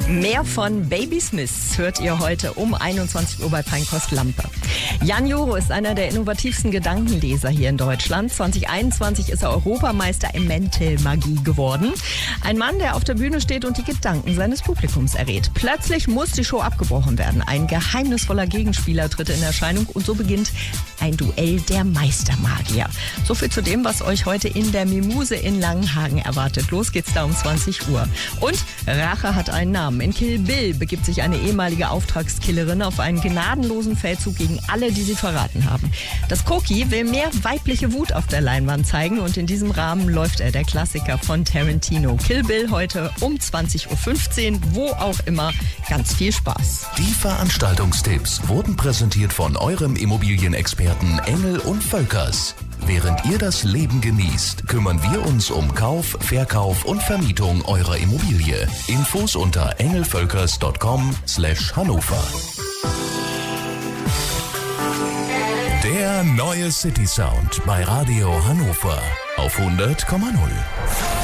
Mehr von Baby Smith hört ihr heute um 21 Uhr bei Feinkost Lampe. Jan Joro ist einer der innovativsten Gedankenleser hier in Deutschland. 2021 ist er Europameister im Mental-Magie geworden. Ein Mann, der auf der Bühne steht und die Gedanken seines Publikums errät. Plötzlich muss die Show abgebrochen werden. Ein geheimnisvoller Gegenspieler tritt in Erscheinung und so beginnt ein Duell der Meistermagier. So viel zu dem, was euch heute in der Mimuse in Langenhagen erwartet. Los geht's da um 20 Uhr. Und Rache hat einen Namen. In Kill Bill begibt sich eine ehemalige Auftragskillerin auf einen gnadenlosen Feldzug gegen alle, die sie verraten haben. Das Koki will mehr weibliche Wut auf der Leinwand zeigen und in diesem Rahmen läuft der Klassiker von Tarantino. Kill Bill heute um 20.15 Uhr, wo auch immer. Ganz viel Spaß. Die Veranstaltungstipps wurden präsentiert von eurem Immobilienexperten Engel und Völkers. Während ihr das Leben genießt, kümmern wir uns um Kauf, Verkauf und Vermietung eurer Immobilie. Infos unter engelvölkers.com/Hannover. Der neue City Sound bei Radio Hannover auf 100,0.